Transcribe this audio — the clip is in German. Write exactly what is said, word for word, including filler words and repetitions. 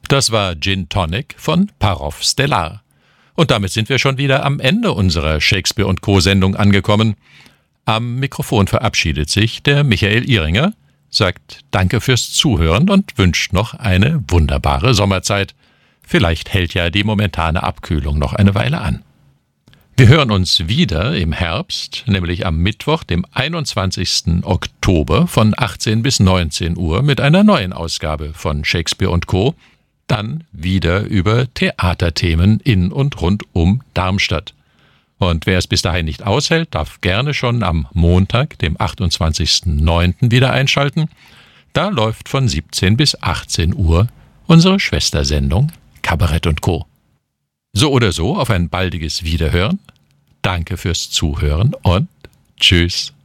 Das war Gin Tonic von Parov Stellar. Und damit sind wir schon wieder am Ende unserer Shakespeare und Co. Sendung angekommen. Am Mikrofon verabschiedet sich der Michael Ihringer, sagt Danke fürs Zuhören und wünscht noch eine wunderbare Sommerzeit. Vielleicht hält ja die momentane Abkühlung noch eine Weile an. Wir hören uns wieder im Herbst, nämlich am Mittwoch, dem einundzwanzigsten Oktober von achtzehn bis neunzehn Uhr mit einer neuen Ausgabe von Shakespeare und Co., dann wieder über Theaterthemen in und rund um Darmstadt. Und wer es bis dahin nicht aushält, darf gerne schon am Montag, dem achtundzwanzigsten neunten wieder einschalten. Da läuft von siebzehn bis achtzehn Uhr unsere Schwestersendung Kabarett und Co. So oder so auf ein baldiges Wiederhören. Danke fürs Zuhören und tschüss.